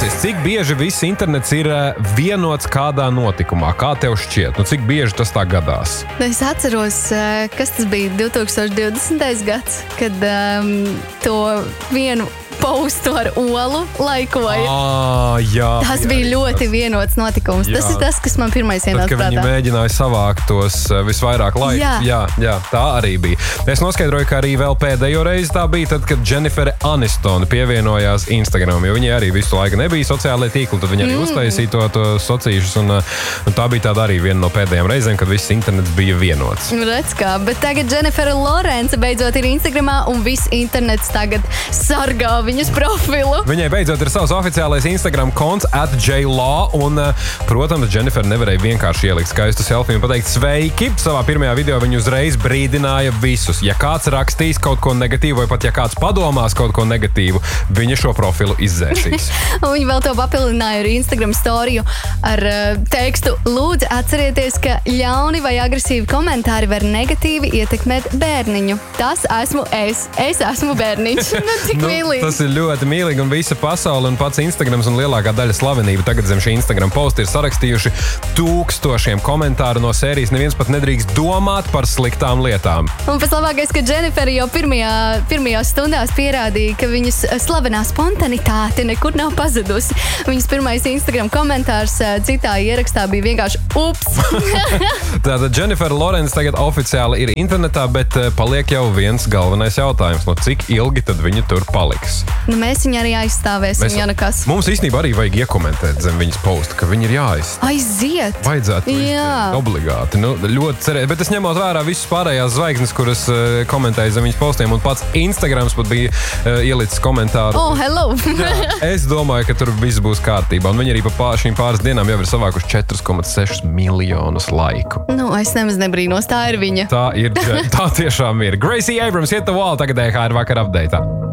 Klausies, cik bieži viss internets ir vienots kādā notikumā? Kā tev šķiet? Cik bieži tas tā gadās? Es atceros, kas tas bija 2020. gads, kad to vienu postu ar olu laikoja. Jā. Tas bija ļoti vienots notikums. Jā. Tas ir tas, kas man pirmais ienāca prātā. Kad viņi mēģināja savākt tos visvairāk laikus. Jā, tā arī bija. Es noskaidroju, ka arī vēl pēdējo reizi tā bija, tad, kad Dženifere Anistone pievienojās Instagram, jo viņai arī visu laiku nebija sociālajie tīkli, tad viņa arī uztaisīja to sociīšus, un tā bija tāda arī viena no pēdējām reizēm, kad viss internets bija vienots. Redz kā, bet tagad Dženifere Lorence beidzot ir Instagramā, un viss internets tagad sargā viņas profilu. Viņai beidzot ir savs oficiālais Instagram konts @jlaw, un, protams, Dženifere nevarēja vienkārši ielikt skaistu selfiju un pateikt sveiki. Savā pirmajā video viņa uzreiz brīdināja visus. Ja kāds rakstīs kaut ko negatīvu, vai pat ja kāds padomās kaut ko negatīvu, viņa šo profilu izdzēsīs. Un viņa vēl to papildināja ar Instagram storiju ar tekstu: lūdzu atcerieties, ka ļauni vai agresīvi komentāri var negatīvi ietekmēt bērniņu. Tas esmu es. Es esmu bērniņš. Cik mīlīgi. Tas ir ļoti mīlīgi, un visa pasaule un pats Instagrams un lielākā daļa slavenība tagad zem šī Instagram posta ir sarakstījuši tūkstošiem komentāru no sērijas. Neviens pat nedrīkst domāt par sliktām lietām. Un pats labākais, ka Dženifere jau pirmajās stundās pierādīja, ka viņas slavenā spontanitāte nekur nav pazudusi. Viņas pirmais Instagram komentārs citā ierakstā bija vienkārši ups. Tātad Dženifere Lorence tagad oficiāli ir internetā, bet paliek jau viens galvenais jautājums. Cik ilgi tad viņa tur paliks? Mēs viņu arī aizstāvēsim, ja nekas. Mums īstenībā arī vajag iekomentēt zem viņas posta, ka viņi ir jāaizstāv. Aiziet! Vajadzētu obligāti. Ļoti cerēt, bet es ņemot vērā visas pārējās zvaigznes, kuras komentēja zem viņas postiem, un pats Instagrams pat bija ielicis komentāru. Hello! Es domāju, ka tur viss būs kārtībā, un viņi arī pa šīm pāris dienām jau ir savākuši 4,6 miljonus laiku. Es nemaz nebrīnos, tā ir viņa. Tā tiešām ir. Gracie Abrams, Hit the Wall, tagad EHR vakar update.